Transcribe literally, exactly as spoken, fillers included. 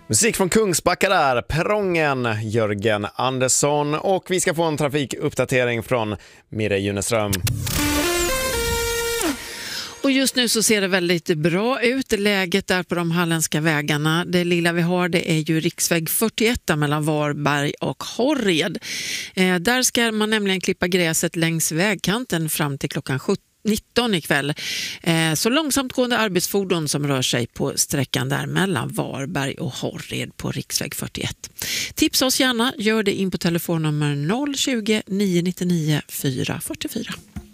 Musik från Kungsbacka där, Perrongen, Jörgen Andersson, och vi ska få en trafikuppdatering från Mireille Juneström. Och just nu så ser det väldigt bra ut, läget där på de halländska vägarna. Det lilla vi har, det är ju riksväg fyrtioett mellan Varberg och Horred. Eh, där ska man nämligen klippa gräset längs vägkanten fram till klockan nitton ikväll. Eh, så långsamt gående arbetsfordon som rör sig på sträckan där mellan Varberg och Horred på riksväg fyrtioett. Tipsa oss gärna, gör det in på telefonnummer noll tjugo, nio nio nio, fyra fyra fyra.